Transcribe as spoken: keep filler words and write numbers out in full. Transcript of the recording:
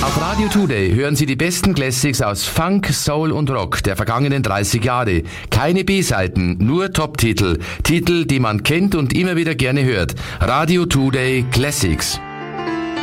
Auf Radio Today hören Sie die besten Classics aus Funk, Soul und Rock der vergangenen dreißig Jahre. Keine B-Seiten, nur Top-Titel. Titel, die man kennt und immer wieder gerne hört. Radio Today Classics.